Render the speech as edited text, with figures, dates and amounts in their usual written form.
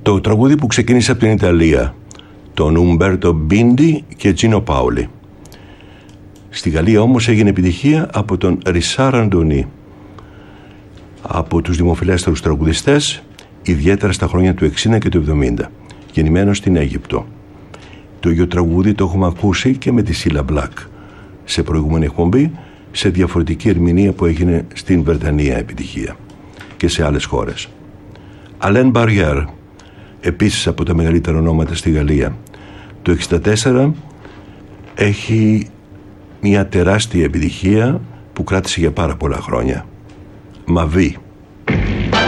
Το τραγούδι που ξεκίνησε από την Ιταλία, τον Ουμπέρτο Μπίντι και Τζίνο Πάολι. Στη Γαλλία όμως έγινε επιτυχία από τον Ρισάρ Αντωνί, από τους δημοφιλέστερους τραγουδιστές, ιδιαίτερα στα χρόνια του 60 και του 70, γεννημένος στην Αίγυπτο. Το ίδιο τραγούδι το έχουμε ακούσει και με τη Σίλα Μπλακ σε προηγούμενη εκπομπή, σε διαφορετική ερμηνεία που έγινε στην Βρετανία επιτυχία και σε άλλες χώρες. Αλέν Μπαριέρ, επίσης από τα μεγαλύτερα ονόματα στη Γαλλία, το 1964 έχει μια τεράστια επιτυχία που κράτησε για πάρα πολλά χρόνια. Μαβί.